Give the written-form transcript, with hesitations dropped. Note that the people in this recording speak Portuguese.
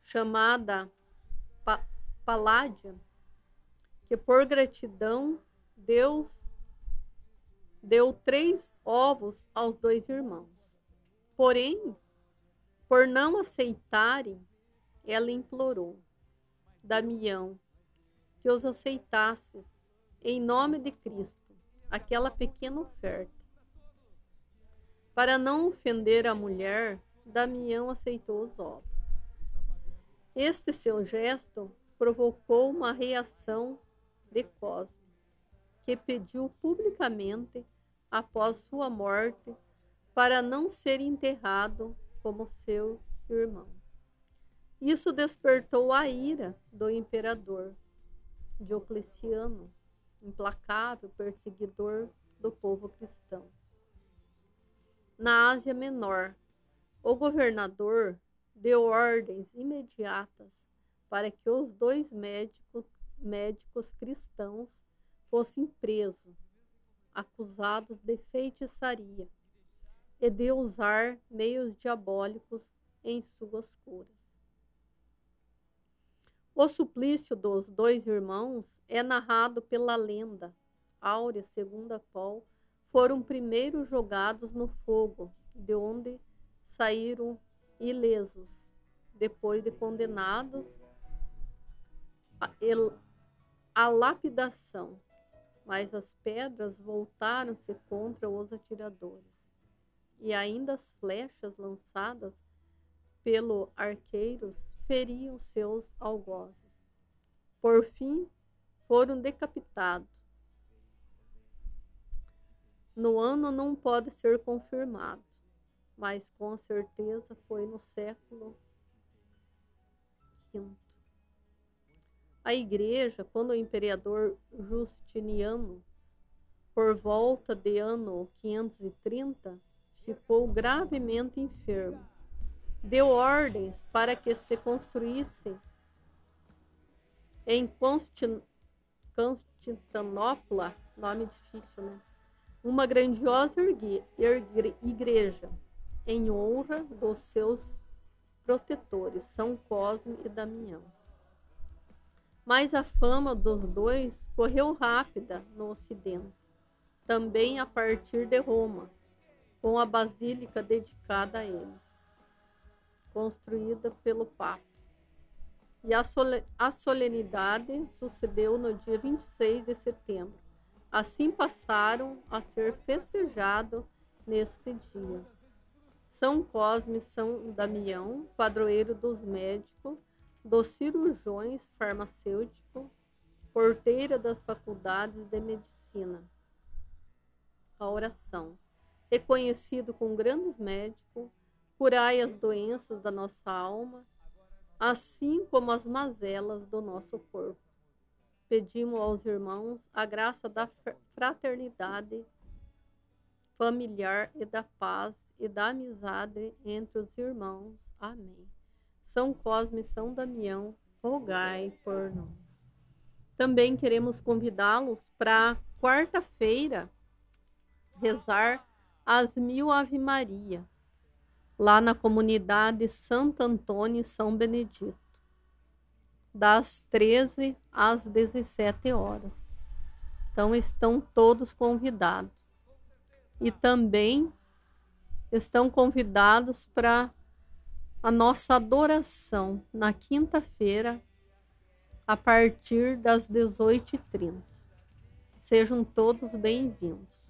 chamada Paládia, que por gratidão Deus deu 3 ovos aos 2 irmãos. Porém, por não aceitarem, ela implorou: Damião, que os aceitasses, em nome de Cristo, aquela pequena oferta. Para não ofender a mulher, Damião aceitou os ovos. Este seu gesto provocou uma reação de Cosme, que pediu publicamente, após sua morte, para não ser enterrado como seu irmão. Isso despertou a ira do imperador Diocleciano, implacável perseguidor do povo cristão. Na Ásia Menor, o governador deu ordens imediatas para que os 2 médicos cristãos fossem presos, acusados de feitiçaria e de usar meios diabólicos em suas curas. O suplício dos 2 irmãos é narrado pela lenda áurea, segundo a qual foram primeiro jogados no fogo, de onde saíram ilesos, depois de condenados à lapidação. Mas as pedras voltaram-se contra os atiradores, e ainda as flechas lançadas pelo arqueiros feriam seus algozes. Por fim, foram decapitados. No ano não pode ser confirmado, mas com certeza foi no século V. A igreja, quando o imperador Justiniano, por volta de ano 530, ficou gravemente enfermo, deu ordens para que se construísse em Constantinopla, nome difícil, né? Uma grandiosa igreja em honra dos seus protetores, São Cosme e Damião. Mas a fama dos 2 correu rápida no Ocidente, também a partir de Roma, com a basílica dedicada a eles, construída pelo Papa. E a solenidade sucedeu no dia 26 de setembro. Assim passaram a ser festejados neste dia. São Cosme e São Damião, padroeiro dos médicos, dos cirurgiões farmacêuticos, porteira das faculdades de medicina. A oração. Reconhecido com grandes médicos, curai as doenças da nossa alma, assim como as mazelas do nosso corpo. Pedimos aos irmãos a graça da fraternidade familiar e da paz e da amizade entre os irmãos. Amém. São Cosme e São Damião, rogai por nós. Também queremos convidá-los para quarta-feira rezar as 1000 Ave Maria, lá na comunidade Santo Antônio e São Benedito, das 13 às 17 horas. Então estão todos convidados. E também estão convidados para a nossa adoração na quinta-feira, a partir das 18h30. Sejam todos bem-vindos.